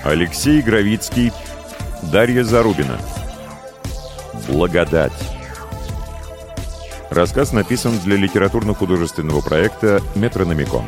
Алексей Гравицкий, Дарья Зарубина. «Благодать». Рассказ написан для литературно-художественного проекта «Метрономикон».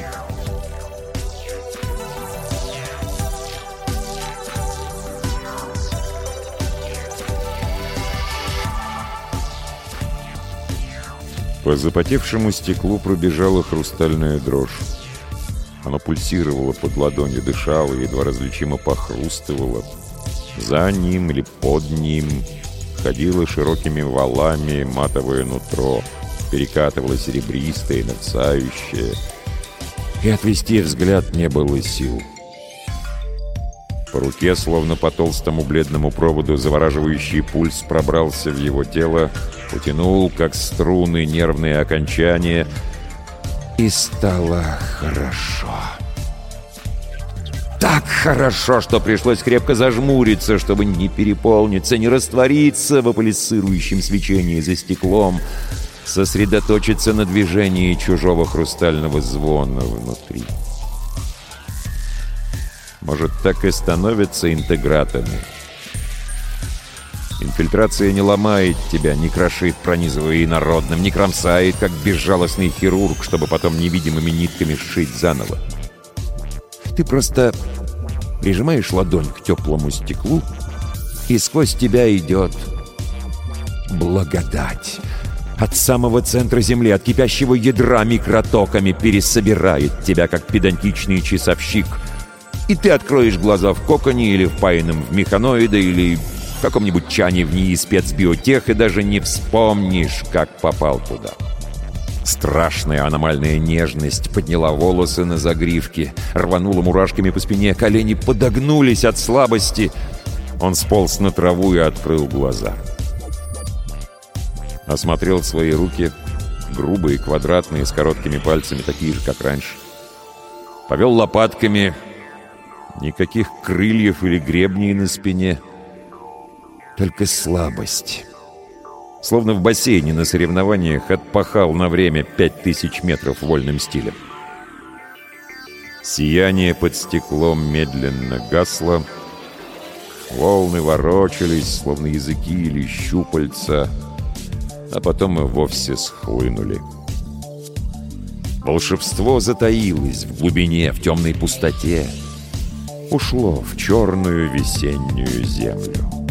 По запотевшему стеклу пробежала хрустальная дрожь. Оно пульсировало под ладонью, дышало, едва различимо похрустывало. За ним или под ним ходило широкими валами матовое нутро, перекатывало серебристое, мерцающее. И отвести взгляд не было сил. По руке, словно по толстому бледному проводу, завораживающий пульс пробрался в его тело, утянул, как струны, нервные окончания, и стало хорошо. Так хорошо, что пришлось крепко зажмуриться, чтобы не переполниться, не раствориться в аполисцирующем свечении за стеклом, сосредоточиться на движении чужого хрустального звона внутри. Может, так и становятся интегратами. Инфильтрация не ломает тебя, не крошит, пронизывая инородным, не кромсает, как безжалостный хирург, чтобы потом невидимыми нитками сшить заново. Ты просто прижимаешь ладонь к теплому стеклу, и сквозь тебя идет благодать. От самого центра Земли, от кипящего ядра микротоками пересобирает тебя, как педантичный часовщик. И ты откроешь глаза в коконе или впаянном в механоида, или в каком-нибудь чане в НИИ спецбиотех, и даже не вспомнишь, как попал туда. Страшная аномальная нежность подняла волосы на загривке, рванула мурашками по спине, колени подогнулись от слабости. Он сполз на траву и открыл глаза. Осмотрел свои руки, грубые, квадратные, с короткими пальцами, такие же, как раньше. Повел лопатками, никаких крыльев или гребней на спине, только слабость. Словно в бассейне на соревнованиях отпахал на время 5000 метров вольным стилем. Сияние под стеклом медленно гасло. Волны ворочались, словно языки или щупальца, а потом и вовсе схлынули. Волшебство затаилось в глубине, в темной пустоте. Ушло в черную весеннюю землю.